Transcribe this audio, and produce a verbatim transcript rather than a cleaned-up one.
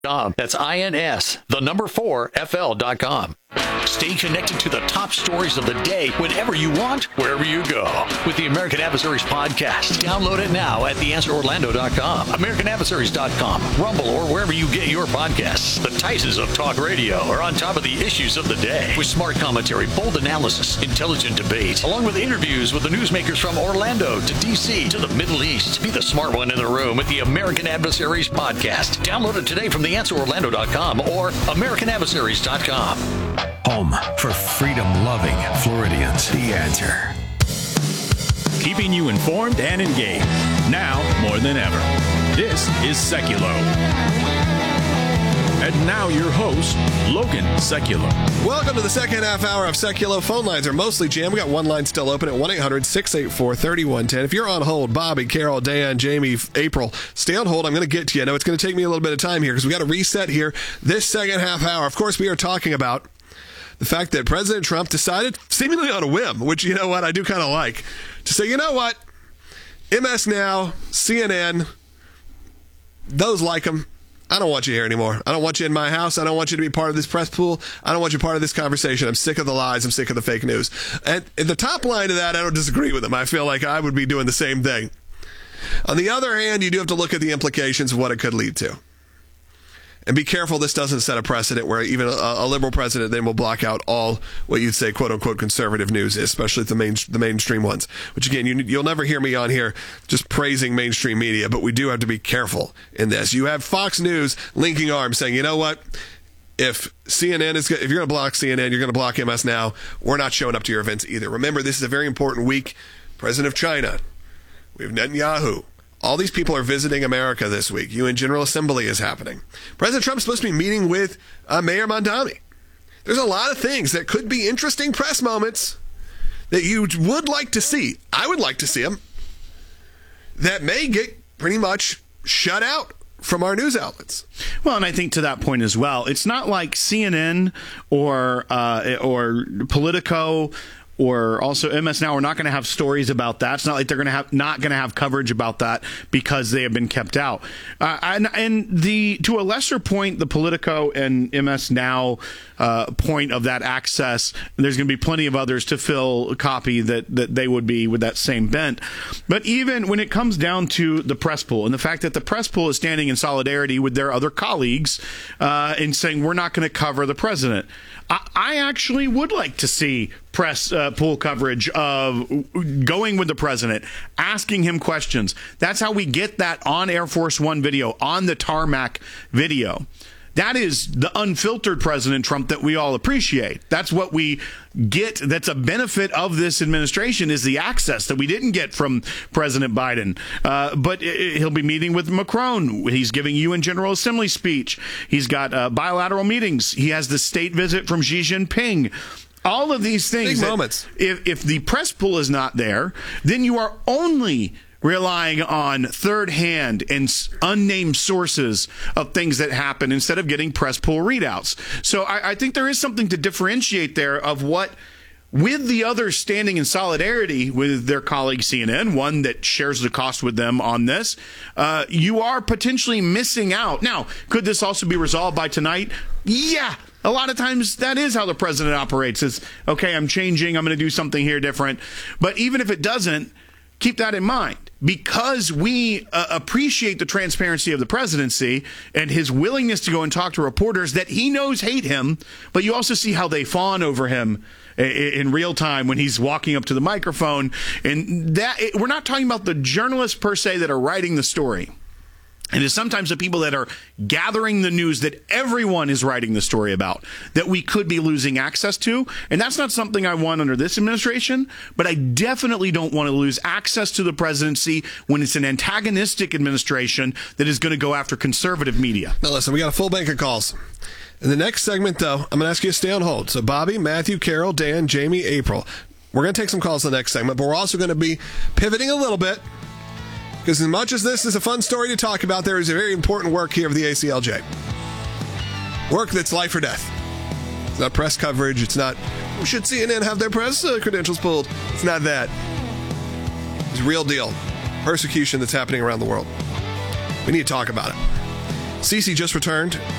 That's I N S, the number four, F L dot com. Stay connected to the top stories of the day whenever you want, wherever you go. With the American Adversaries podcast. Download it now at the answer orlando dot com, american adversaries dot com, Rumble, or wherever you get your podcasts. The Titans of talk radio are on top of the issues of the day with smart commentary, bold analysis, intelligent debate, along with interviews with the newsmakers from Orlando to D C to the Middle East. Be the smart one in the room with the American Adversaries podcast. Download it today from the answer orlando dot com or american adversaries dot com. Home for freedom-loving Floridians. The Answer. Keeping you informed and engaged. Now more than ever. This is Seculo. And now your host, Logan Seculo. Welcome to the second half hour of Seculo. Phone lines are mostly jammed. We got one line still open at one eight hundred six eight four three one one zero. If you're on hold, Bobby, Carol, Dan, Jamie, April, stay on hold. I'm going to get to you. I know it's going to take me a little bit of time here because we got to reset here this second half hour. Of course, we are talking about the fact that President Trump decided, seemingly on a whim, which, you know what, I do kind of like, to say, you know what, M S Now, C N N, those like them. I don't want you here anymore. I don't want you in my house. I don't want you to be part of this press pool. I don't want you part of this conversation. I'm sick of the lies. I'm sick of the fake news. And at the top line of that, I don't disagree with him. I feel like I would be doing the same thing. On the other hand, you do have to look at the implications of what it could lead to. And be careful this doesn't set a precedent where even a, a liberal president then will block out all what you'd say, quote-unquote, conservative news, especially the main the mainstream ones. Which, again, you, you'll never hear me on here just praising mainstream media, but we do have to be careful in this. You have Fox News linking arms saying, you know what? If C N N is, if you're going to block C N N, you're going to block M S Now. We're not showing up to your events either. Remember, this is a very important week. President of China. We have Netanyahu. All these people are visiting America this week. U N General Assembly is happening. President Trump's supposed to be meeting with uh, Mayor Mondami. There's a lot of things that could be interesting press moments that you would like to see. I would like to see them. That may get pretty much shut out from our news outlets. Well, and I think to that point as well, it's not like C N N or uh, or Politico or also M S Now are not going to have stories about that. It's not like they're going to have not going to have coverage about that because they have been kept out. Uh, and, and the to a lesser point, the Politico and M S Now uh, point of that access, there's going to be plenty of others to fill a copy that, that they would be with that same bent. But even when it comes down to the press pool and the fact that the press pool is standing in solidarity with their other colleagues uh, in saying we're not going to cover the president, I, I actually would like to see press uh, pool coverage of going with the president, asking him questions. That's how we get that on Air Force One video, on the tarmac video. That is the unfiltered President Trump that we all appreciate. That's what we get. That's a benefit of this administration, is the access that we didn't get from President Biden. Uh, but it, he'll be meeting with Macron. He's giving U N General Assembly speech. He's got uh, bilateral meetings. He has the state visit from Xi Jinping. All of these things. Big moments. If, if the press pool is not there, then you are only relying on third-hand and unnamed sources of things that happen instead of getting press pool readouts. So I, I think there is something to differentiate there of what, with the others standing in solidarity with their colleague C N N, one that shares the cost with them on this, uh, you are potentially missing out. Now, could this also be resolved by tonight? Yeah. A lot of times that is how the president operates. Is, okay, I'm changing, I'm going to do something here different. But even if it doesn't, keep that in mind. Because we uh, appreciate the transparency of the presidency and his willingness to go and talk to reporters that he knows hate him, but you also see how they fawn over him in, in real time when he's walking up to the microphone. And that it, we're not talking about the journalists per se that are writing the story. It is sometimes the people that are gathering the news that everyone is writing the story about that we could be losing access to. And that's not something I want under this administration, but I definitely don't want to lose access to the presidency when it's an antagonistic administration that is going to go after conservative media. Now, listen, we got a full bank of calls. In the next segment, though, I'm going to ask you to stay on hold. So Bobby, Matthew, Carol, Dan, Jamie, April. We're going to take some calls in the next segment, but we're also going to be pivoting a little bit. Because as much as this is a fun story to talk about, there is a very important work here of the A C L J. Work that's life or death. It's not press coverage. It's not, should C N N have their press uh, credentials pulled? It's not that. It's real deal. Persecution that's happening around the world. We need to talk about it. Cece just returned